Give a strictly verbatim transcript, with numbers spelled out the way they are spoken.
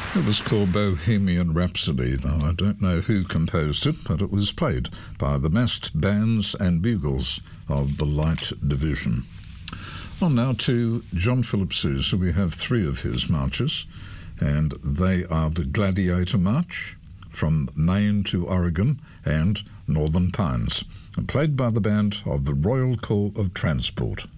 It was called Bohemian Rhapsody. Now, I don't know who composed it, but it was played by the massed bands and bugles of the Light Division. Well, now to John Philip Sousa. We have three of his marches, and they are the Gladiator March, From Maine to Oregon, and Northern Pines, played by the band of the Royal Corps of Transport.